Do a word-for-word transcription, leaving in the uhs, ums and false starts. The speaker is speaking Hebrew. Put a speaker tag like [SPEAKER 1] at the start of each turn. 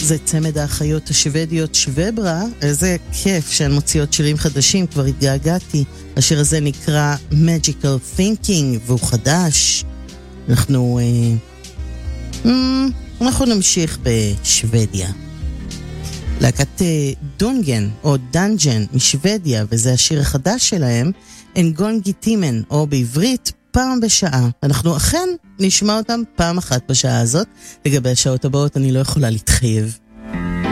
[SPEAKER 1] זה צמד האחיות השוודיות שווברה, איזה כיף שהן מוציאות שירים חדשים, כבר התגעגעתי. השיר הזה נקרא Magical Thinking והוא חדש. אנחנו, אה, אנחנו נמשיך בשוודיה. להקת דונגן או דנג'ן משוודיה, וזה השיר החדש שלהם, אנגונגי טימן, או בעברית פעם בשעה. אנחנו אכן נשמע אותם פעם אחת בשעה הזאת. לגבי השעות הבאות אני לא יכולה להתחייב.